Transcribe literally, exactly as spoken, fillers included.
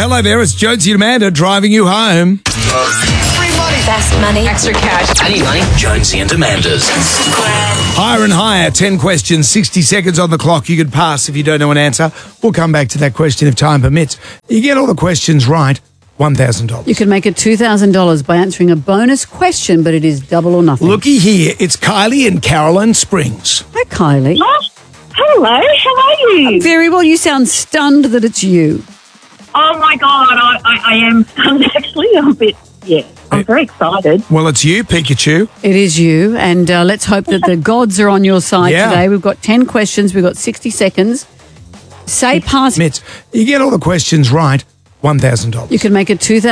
Hello there, it's Jonesy and Amanda driving you home. Free money. Fast money. Extra cash. I need money. Jonesy and Amanda's. Higher and higher, ten questions, sixty seconds on the clock. You could pass if you don't know an answer. We'll come back to that question if time permits. You get all the questions right, one thousand dollars. You can make it two thousand dollars by answering a bonus question, but it is double or nothing. Looky here, it's Kylie in Caroline Springs. Hi, Kylie. Oh, hello, how are you? Very well. You sound stunned that it's you. Oh my God, I, I, I am stunned actually. I'm a bit, yeah, I'm very excited. Well, it's you, Pikachu. It is you, and uh, let's hope that the gods are on your side Yeah. today. We've got ten questions. We've got sixty seconds. Say pass. Admits, you get all the questions right, one thousand dollars. You can make it two thousand dollars.